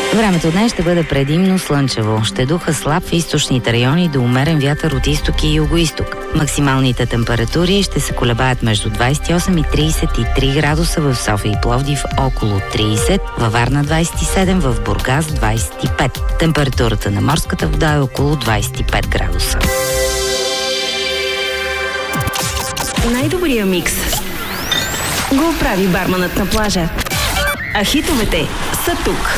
Времето днес ще бъде предимно слънчево. Ще духа слаб в източните райони до умерен вятър от изток и югоизток. Максималните температури ще се колебаят между 28 и 33 градуса в София и Пловдив, около 30, във Варна 27, в Бургас 25. Температурата на морската вода е около 25 градуса. Най-добрия микс го прави барманът на плажа. А хитовете са тук.